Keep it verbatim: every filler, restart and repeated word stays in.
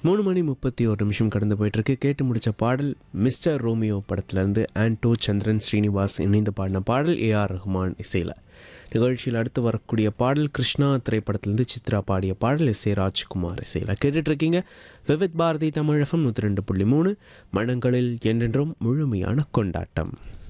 மூணு மணி முப்பத்தி ஒரு நிமிஷம் கடந்து போயிட்டுருக்கு. கேட்டு முடித்த பாடல் மிஸ்டர் ரோமியோ படத்துலேருந்து ஆண்டோ சந்திரன் ஸ்ரீனிவாஸ் இணைந்து பாடின பாடல் ஏஆர் ரஹ்மான் இசையில். நிகழ்ச்சியில் அடுத்து வரக்கூடிய பாடல் கிருஷ்ணா திரைப்படத்திலேருந்து சித்ரா பாடிய பாடல் எஸ் ஏ ராஜ்குமார் இசையில். கேட்டுட்ருக்கீங்க விவித் பாரதி தமிழகம் நூற்றி ரெண்டு புள்ளி மூணு மனங்களில் என்றென்றும் முழுமையான கொண்டாட்டம்.